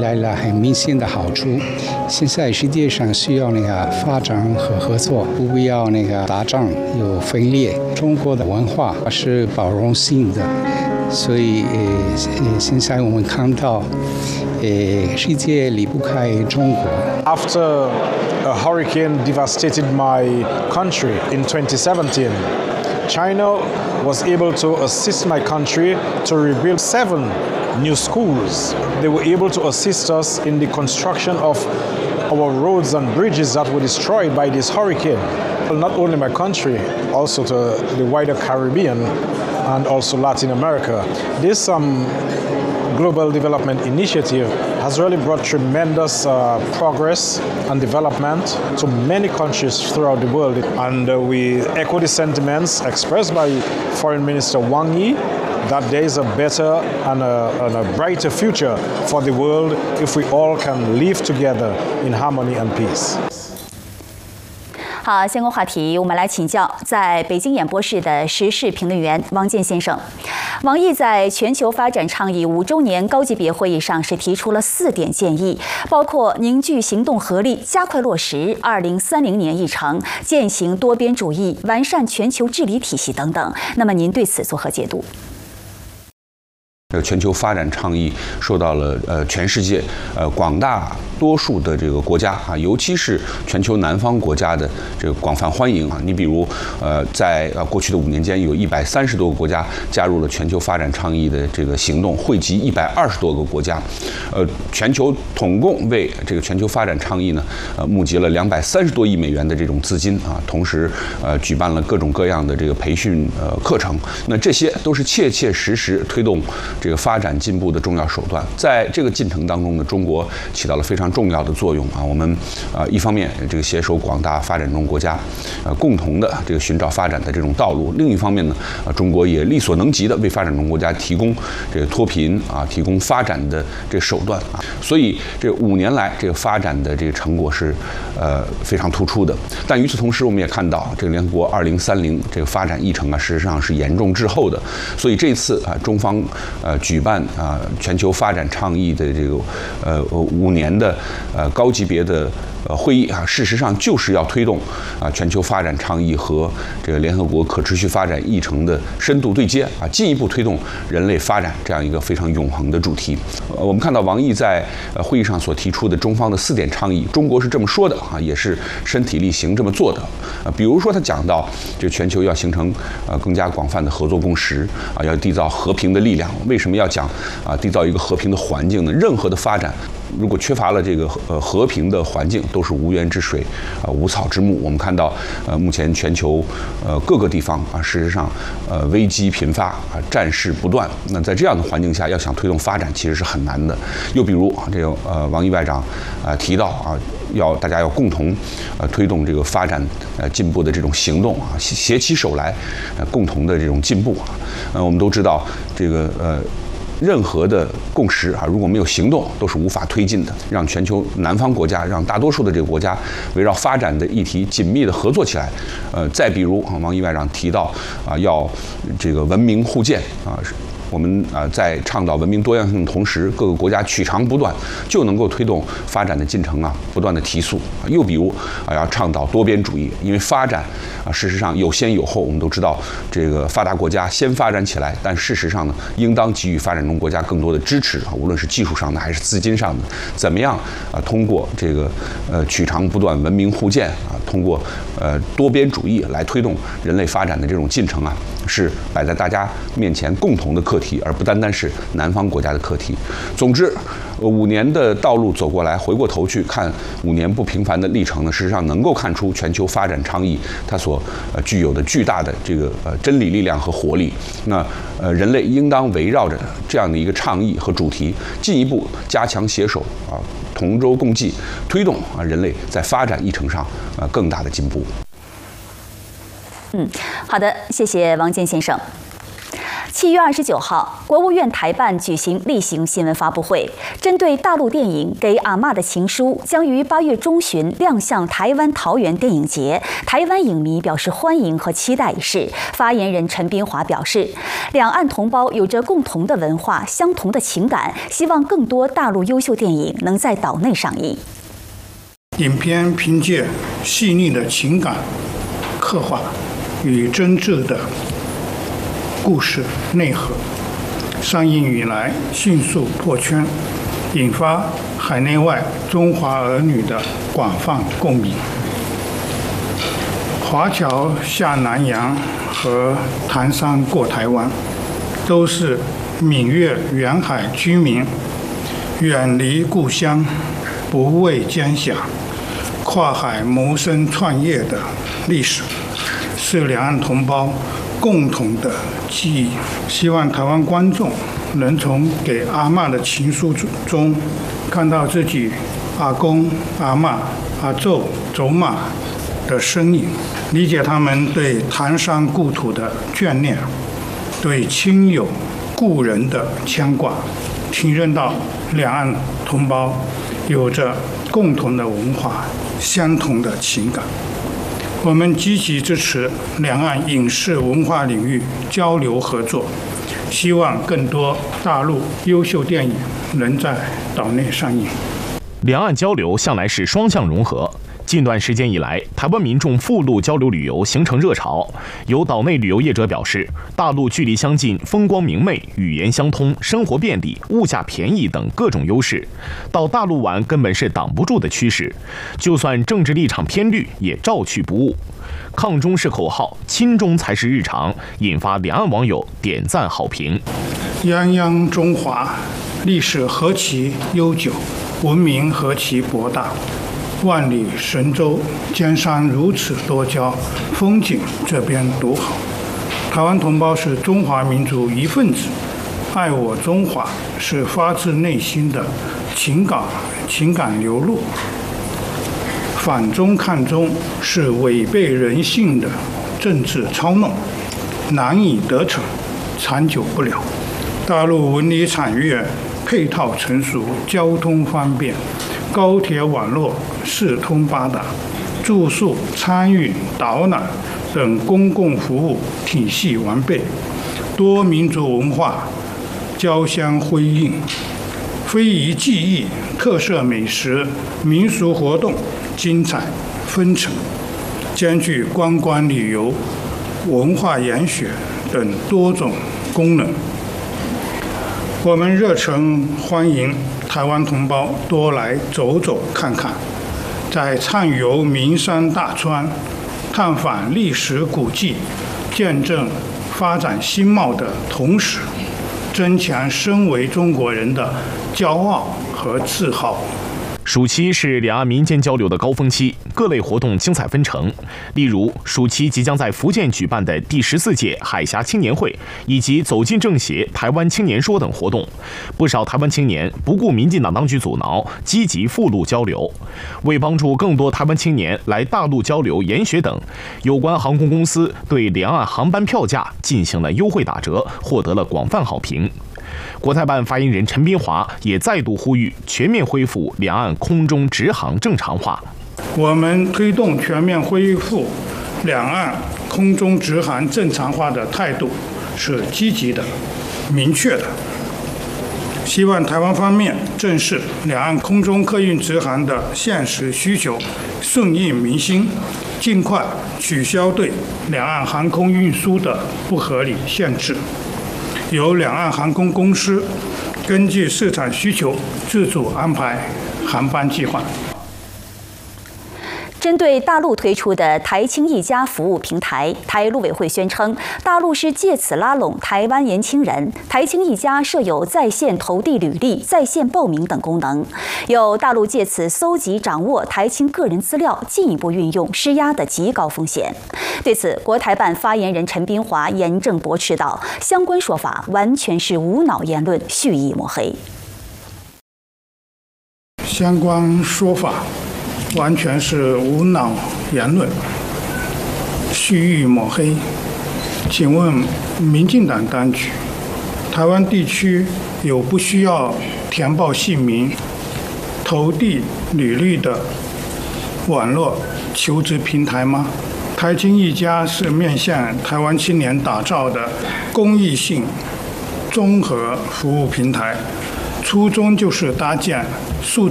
来了很明显的好处。现在世界上需要发展和合作，不必要打仗有分裂。中国的文化是包容性的，所以现在我们看到，世界离不开中国。 After a hurricane devastated my country in 2017, China was able to assist my country to rebuild 7 new schools. They were able to assist us in the construction of our roads and bridges that were destroyed by this hurricane. Not only my country, also to the wider Caribbean and also Latin America. This global development initiative has really brought tremendous progress and development to many countries throughout the world. And we echo the sentiments expressed by Foreign Minister Wang Yi that there is a better and a brighter future for the world if we all can live together in harmony and peace. 好，相关话题我们来请教在北京演播室的时事评论员王健先生。王毅在全球发展倡议5周年高级别会议上是提出了4点建议，包括凝聚行动合力，加快落实2030年议程，践行多边主义，完善全球治理体系等等。那么您对此作何解读？ 全球发展倡议受到了全世界广大多数的这个国家啊，尤其是全球南方国家的这个广泛欢迎啊。你比如在过去的5年间，有130多个国家加入了全球发展倡议的这个行动，汇集120多个国家，全球总共为这个全球发展倡议呢募集了230多亿美元的这种资金啊，同时举办了各种各样的这个培训课程，那这些都是切切实实推动这个发展进步的重要手段。在这个进程当中呢，中国起到了非常重要的作用啊。我们一方面这个携手广大发展中国家，共同的这个寻找发展的这种道路；另一方面呢，中国也力所能及的为发展中国家提供这个脱贫啊，提供发展的这个手段啊。所以这5年来这个发展的这个成果是非常突出的。但与此同时，我们也看到这个联合国2030这个发展议程啊，事实上是严重滞后的。所以这次啊，中方举办全球发展倡议的这个5年的高级别的会议啊，事实上就是要推动全球发展倡议和这个联合国可持续发展议程的深度对接啊，进一步推动人类发展这样一个非常永恒的主题。我们看到王毅在会议上所提出的中方的4点倡议，中国是这么说的啊，也是身体力行这么做的比如说他讲到这全球要形成更加广泛的合作共识啊，要缔造和平的力量。为什么要讲缔造一个和平的环境呢？任何的发展如果缺乏了这个和平的环境，都是无源之水无草之木。我们看到目前全球各个地方啊，事实上危机频发战事不断。那在这样的环境下，要想推动发展，其实是很难的。又比如这个王毅外长提到大家要共同推动这个发展进步的这种行动啊，携起手来共同的这种进步啊。我们都知道这个任何的共识啊，如果没有行动，都是无法推进的。让全球南方国家，让大多数的这个国家围绕发展的议题紧密的合作起来。再比如王毅外长提到要这个文明互鉴啊。我们在倡导文明多样性的同时，各个国家取长补短，就能够推动发展的进程不断的提速。又比如要倡导多边主义，因为发展事实上有先有后。我们都知道，这个发达国家先发展起来，但事实上呢，应当给予发展中国家更多的支持无论是技术上的还是资金上的。怎么样通过这个取长补短、文明互鉴通过多边主义来推动人类发展的这种进程是摆在大家面前共同的课题，而不单单是南方国家的课题。总之，5年的道路走过来，回过头去看5年不平凡的历程呢，事实上能够看出全球发展倡议它所具有的巨大的这个真理力量和活力。那人类应当围绕着这样的一个倡议和主题，进一步加强携手同舟共济，推动人类在发展议程上更大的进步。 好的，谢谢王健先生。 7月29号，国务院台办举行例行新闻发布会，针对大陆电影《给阿嬷的情书》将于8月中旬亮相台湾桃园电影节，台湾影迷表示欢迎和期待一事。发言人陈斌华表示，两岸同胞有着共同的文化、相同的情感，希望更多大陆优秀电影能在岛内上映。 影片凭借细腻的情感刻画与真挚的故事内核，上映以来迅速破圈，引发海内外中华儿女的广泛共鸣。华侨下南洋和唐山过台湾，都是闽粤沿海居民远离故乡、不畏艰险、跨海谋生创业的历史，是两岸同胞共同的记忆。希望台湾观众能从《给阿嬷的情书》中看到自己阿公、阿嬷、阿祖、祖妈的身影，理解他们对唐山故土的眷恋，对亲友故人的牵挂，体认到两岸同胞有着共同的文化、相同的情感。我们积极支持两岸影视文化领域交流合作，希望更多大陆优秀电影能在岛内上映。 两岸交流向来是双向融合。近段时间以来，台湾民众赴陆交流旅游形成热潮。有岛内旅游业者表示，大陆距离相近、风光明媚、语言相通、生活便利、物价便宜等各种优势，到大陆玩根本是挡不住的趋势。就算政治立场偏绿，也照去不误。抗中是口号，亲中才是日常，引发两岸网友点赞好评。 泱泱中华，历史何其悠久，文明何其博大。万里神州，江山如此多娇，风景这边独好。台湾同胞是中华民族一份子，爱我中华是发自内心的情感流露。反中抗中是违背人性的政治操弄，难以得逞，长久不了。大陆文理产业配套成熟，交通方便，高铁网络四通八达，住宿、餐饮、导览等公共服务体系完备，多民族文化交相辉映，非遗技艺、特色美食、民俗活动精彩纷呈，兼具观光旅游、文化研学等多种功能。我们热诚欢迎台湾同胞多来走走看看，在畅游名山大川、探访历史古迹、见证发展新貌的同时，增强身为中国人的骄傲和自豪。 暑期是两岸民间交流的高峰期，各类活动精彩纷呈。例如，暑期即将在福建举办的第14届海峡青年会，以及走进政协台湾青年说等活动，不少台湾青年不顾民进党当局阻挠，积极赴陆交流。为帮助更多台湾青年来大陆交流研学等，有关航空公司对两岸航班票价进行了优惠打折，获得了广泛好评。国台办发言人陈斌华也再度呼吁全面恢复两岸空中直航正常化。 我们推动全面恢复两岸空中直航正常化的态度是积极的、明确的。希望台湾方面正视两岸空中客运直航的现实需求，顺应民心，尽快取消对两岸航空运输的不合理限制。由两岸航空公司根据市场需求自主安排航班计划。 针对大陆推出的台青一家服务平台，台陆委会宣称，大陆是借此拉拢台湾年轻人。台青一家设有在线投递履历、在线报名等功能，有大陆借此搜集掌握台青个人资料，进一步运用施压的极高风险。对此，国台办发言人陈斌华严正驳斥道，相关说法完全是无脑言论，蓄意抹黑。 相关说法完全是无脑言论，蓄意抹黑。 请问民进党当局，台湾地区有不需要填报姓名、投递履历的网络求职平台吗？台青一家是面向台湾青年打造的公益性综合服务平台，初衷就是搭建数